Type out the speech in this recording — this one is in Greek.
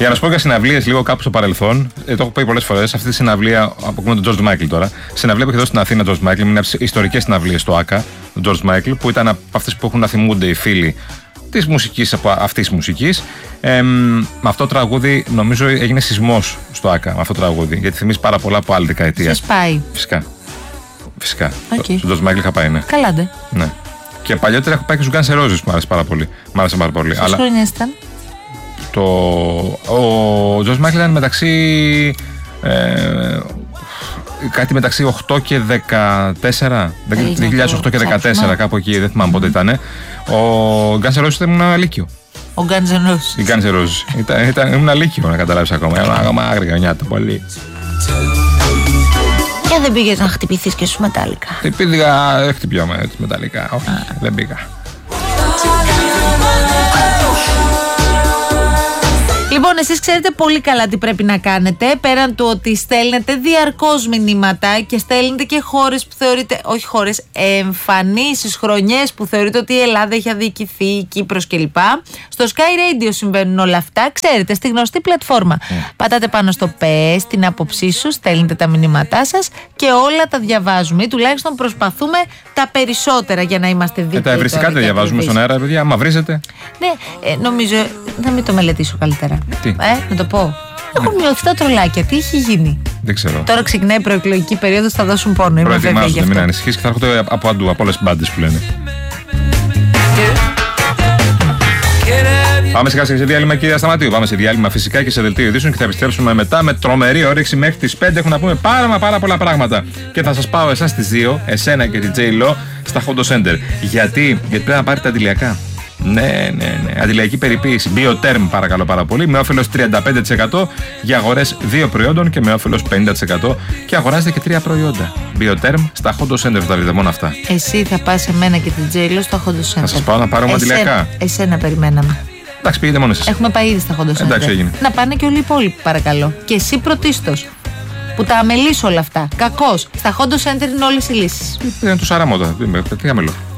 Για να σου πω για συναυλίες λίγο κάπου στο παρελθόν, το έχω πει πολλές φορές. Αυτή τη συναυλία, αποκούμε τον George Michael τώρα. Συναυλία που έχει δώσει στην Αθήνα George Michael, είναι από τις ιστορικές συναυλίες στο ΆΚΑ, τον George Michael, που ήταν από αυτές που έχουν να θυμούνται οι φίλοι της μουσικής, από αυτής της μουσικής. Με αυτό το τραγούδι νομίζω έγινε σεισμός στο ΆΚΑ, με αυτό το τραγούδι, γιατί θυμίζει πάρα πολλά από άλλη δεκαετία. Σας πάει. Φυσικά. Okay. Στον George Michael είχα πάει, ναι. Καλάντε. Ναι. Και παλιότερα έχω πάει και στους Guns N' Roses που μου άρεσε πάρα πολύ. Μ' άρεσε πάρα πολύ. Πόσες χρονιές ήταν? Ο George Michael ήταν μεταξύ. Κάτι μεταξύ 8 και 14. 2008 και 14, κάπου εκεί, δεν θυμάμαι πότε ήταν. Ο Guns N' Roses ήταν ένα λύκειο. Ο Guns N' Roses. Η Guns N' Roses. Ήμουν ένα λύκειο, να καταλάβεις ακόμα. Ακόμα άγρια νιάτα, πολύ. Και δεν πήγες να χτυπηθείς και στους Μετάλλικα? Πήγα, δεν χτυπιόμαι τους Μετάλλικα. Όχι, δεν πήγα. Λοιπόν, εσείς ξέρετε πολύ καλά τι πρέπει να κάνετε. Πέραν του ότι στέλνετε διαρκώς μηνύματα και στέλνετε και χώρες που θεωρείτε, όχι χώρες, εμφανίσεις, χρονιές που θεωρείτε ότι η Ελλάδα έχει αδικηθεί, η Κύπρος κλπ. Στο Sky Radio συμβαίνουν όλα αυτά, ξέρετε, στη γνωστή πλατφόρμα. Πατάτε πάνω στο ΠΕΣ, την άποψή σου, στέλνετε τα μηνύματά σας και όλα τα διαβάζουμε. Ή τουλάχιστον προσπαθούμε τα περισσότερα για να είμαστε δίκαιοι. Τα ευριστικά τα διαβάζουμε στον αέρα, παιδιά, άμα βρίζετε. Ναι, νομίζω. Να μην το μελετήσω καλύτερα. Τι? Να το πω. Έχουν μειωθεί τα τρολάκια. Τι έχει γίνει? Δεν ξέρω. Τώρα ξεκινάει η προεκλογική περίοδος, θα δώσουν πόνο. Προετοιμάζονται, μην ανησυχείς, και θα έρχονται από αντού, από όλες τις μπάντες που λένε. Πάμε σιγά σιγά σε διάλειμμα, κυρία Σταματίου. Πάμε σε διάλειμμα φυσικά και σε δελτίο ειδήσεων και θα επιστρέψουμε μετά με τρομερή όρεξη μέχρι τις 5. Έχουμε να πούμε πάρα πολλά πράγματα. Και θα σας πάω εσάς στις 2, εσένα και την J-Lo, στα Hondo Center. Γιατί πρέπει να πάρετε αντιλιακά. Ναι. Αντιλιακή περιποίηση. BioTerm, παρακαλώ πάρα πολύ. Με όφελος 35% για αγορές 2 προϊόντων και με όφελος 50%. Και αγοράζετε και 3 προϊόντα. BioTerm στα Hondo Center, θα βρείτε μόνο αυτά. Εσύ θα πας εμένα και την J-Lo στα Hondo Center. Θα σας πάω να πάρουμε αντιλιακά. Εσένα περιμέναμε. Εντάξει, πήγαινε μόνο εσείς. Έχουμε πάει ήδη στα Hondo Center. Εντάξει, έγινε. Να πάνε και όλοι οι υπόλοιποι, παρακαλώ. Και εσύ πρωτίστως. Που τα αμελείς όλα αυτά. Κακώς. Στα Hondo Center είναι όλες οι λύσεις. Είναι του Σαραμότα. Τι αμελώ.